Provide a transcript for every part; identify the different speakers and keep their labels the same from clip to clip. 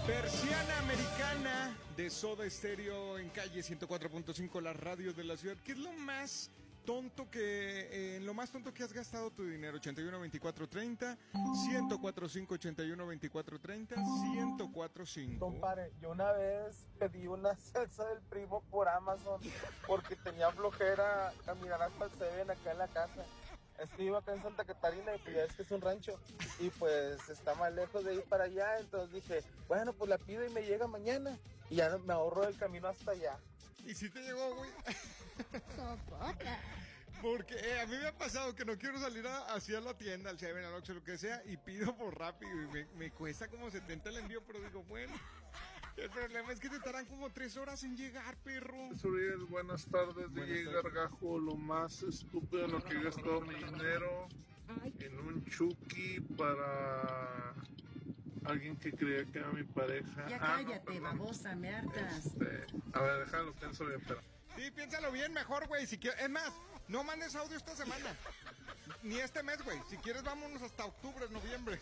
Speaker 1: Persiana Americana de Soda Stereo en calle 104.5, la radio de la ciudad. ¿Qué es lo más tonto lo más tonto que has gastado tu dinero? 81 24 30, 104.5, 81 24 30, 104.5.
Speaker 2: Compadre, yo una vez pedí una salsa del primo por Amazon porque tenía flojera caminar hasta el Seven acá en la casa. Es que iba acá en Santa Catarina y pues ya es que es un rancho y pues está más lejos de ir para allá, entonces dije, bueno, pues la pido y me llega mañana y ya me ahorro el camino hasta allá.
Speaker 1: ¿Y si te llegó, güey? Porque a mí me ha pasado que no quiero salir hacia la tienda, al Seven, al Oxxo, lo que sea, y pido por rápido y me cuesta como 70 el envío, pero digo, bueno, el problema es que te tardan como 3 horas en llegar, perro.
Speaker 3: Suriel, buenas tardes, DJ Gargajo. Lo más estúpido en lo que he gastado mi dinero en un Chucky para alguien que creía que era mi pareja.
Speaker 4: Ya cállate, babosa, me hartas.
Speaker 3: A ver, déjalo, pienso bien, pero...
Speaker 1: Sí, piénsalo bien mejor, güey. Si quieres, es más, no mandes audio esta semana. Ni este mes, güey. Si quieres, vámonos hasta octubre, noviembre.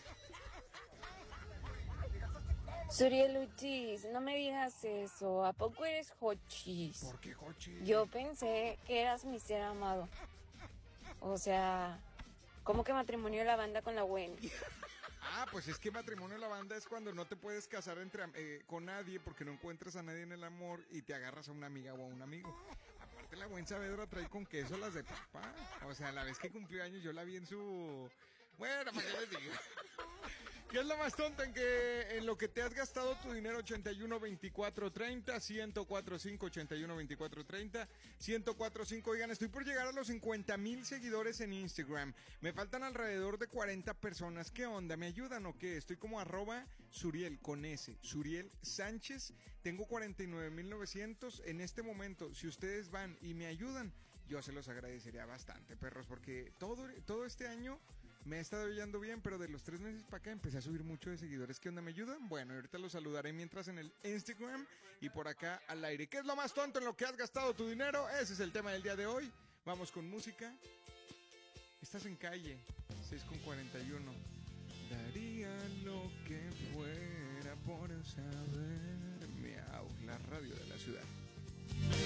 Speaker 5: Suriel Uchis, no me digas eso. ¿A poco eres Hochis?
Speaker 1: ¿Por qué Hochis?
Speaker 5: Yo pensé que eras mi ser amado. O sea, ¿cómo que matrimonio de la banda con la Wendy?
Speaker 1: Ah, pues es que matrimonio de la banda es cuando no te puedes casar con nadie porque no encuentras a nadie en el amor y te agarras a una amiga o a un amigo. Aparte la buen Saavedra trae con queso las de papá. O sea, la vez que cumplió años yo la vi en su... Bueno, ¿para qué les digo? ¿Qué es lo más tonto en lo que te has gastado tu dinero? 81 24 30, 104.5, 81 24 30, 104.5. Oigan, estoy por llegar a los 50,000 seguidores en Instagram. Me faltan alrededor de 40 personas. ¿Qué onda? ¿Me ayudan o qué? Estoy como @Suriel con S, Suriel Sánchez. Tengo 49,900 en este momento. Si ustedes van y me ayudan, yo se los agradecería bastante, perros, porque todo este año me ha estado yendo bien, pero de los 3 meses para acá empecé a subir mucho de seguidores. ¿Qué onda? ¿Me ayudan? Bueno, ahorita los saludaré mientras en el Instagram y por acá al aire. ¿Qué es lo más tonto en lo que has gastado tu dinero? Ese es el tema del día de hoy. Vamos con música. Estás en calle, 6:41. Daría lo que fuera por saber. Miau, la radio de la ciudad.